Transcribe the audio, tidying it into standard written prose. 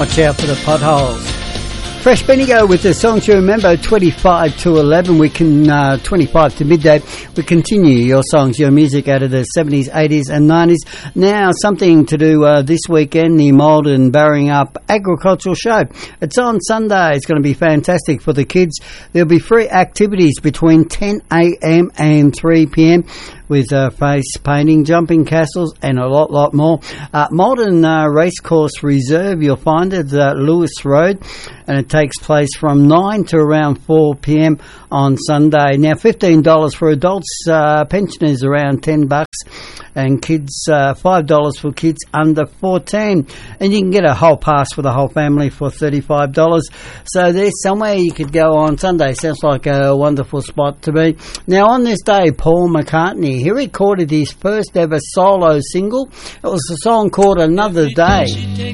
Watch out for the potholes. Fresh Bendigo with the songs you remember, 25 to 11. We can 25 to midday. We continue your songs, your music out of the 70s, 80s and 90s. Now, something to do this weekend, the Maldon Barringup Agricultural Show. It's on Sunday. It's going to be fantastic for the kids. There'll be free activities between 10 a.m. and 3 p.m. with face painting, jumping castles and a lot more. Maldon Racecourse Reserve, you'll find it at Lewis Road, and it takes place from 9 to around 4 p.m. on Sunday. Now, $15 for adults, pensioners around $10, and kids $5 for kids under 14. And you can get a whole pass for the whole family for $35. So there's somewhere you could go on Sunday. Sounds like a wonderful spot to be. Now, on this day, Paul McCartney, he recorded his first ever solo single. It was a song called Another Day.